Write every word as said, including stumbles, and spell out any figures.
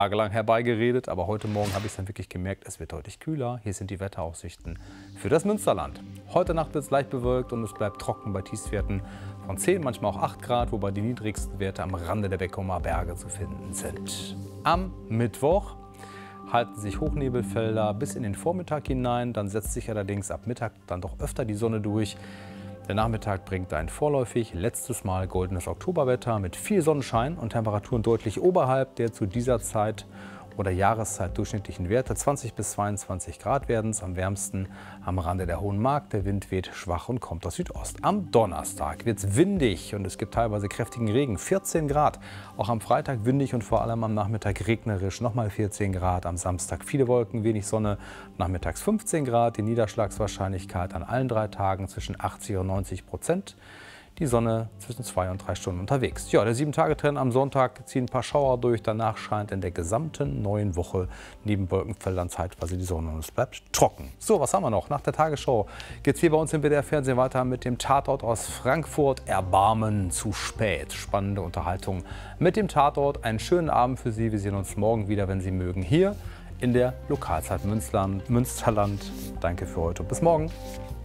Tagelang herbeigeredet, aber heute Morgen habe ich es dann wirklich gemerkt, es wird deutlich kühler. Hier sind die Wetteraussichten für das Münsterland. Heute Nacht wird es leicht bewölkt und es bleibt trocken bei Tiefstwerten von zehn, manchmal auch acht Grad, wobei die niedrigsten Werte am Rande der Beckumer Berge zu finden sind. Am Mittwoch halten sich Hochnebelfelder bis in den Vormittag hinein, dann setzt sich allerdings ab Mittag dann doch öfter die Sonne durch. Der Nachmittag bringt ein vorläufig letztes Mal goldenes Oktoberwetter mit viel Sonnenschein und Temperaturen deutlich oberhalb der zu dieser Zeit oder Jahreszeit durchschnittlichen Werte. zwanzig bis zweiundzwanzig Grad werden es, am wärmsten am Rande der Hohen Mark. Der Wind weht schwach und kommt aus Südost. Am Donnerstag wird es windig und es gibt teilweise kräftigen Regen, vierzehn Grad. Auch am Freitag windig und vor allem am Nachmittag regnerisch, nochmal vierzehn Grad. Am Samstag viele Wolken, wenig Sonne, nachmittags fünfzehn Grad. Die Niederschlagswahrscheinlichkeit an allen drei Tagen zwischen achtzig und neunzig Prozent. Die Sonne zwischen zwei und drei Stunden unterwegs. Ja, der sieben-Tage-Trend am Sonntag ziehen ein paar Schauer durch. Danach scheint in der gesamten neuen Woche neben Wolkenfeldern zeitweise die Sonne und es bleibt trocken. So, was haben wir noch? Nach der Tagesschau geht es hier bei uns im W D R-Fernsehen weiter mit dem Tatort aus Frankfurt. Erbarmen zu spät. Spannende Unterhaltung mit dem Tatort. Einen schönen Abend für Sie. Wir sehen uns morgen wieder, wenn Sie mögen, hier in der Lokalzeit Münsterland. Münsterland. Danke für heute und bis morgen.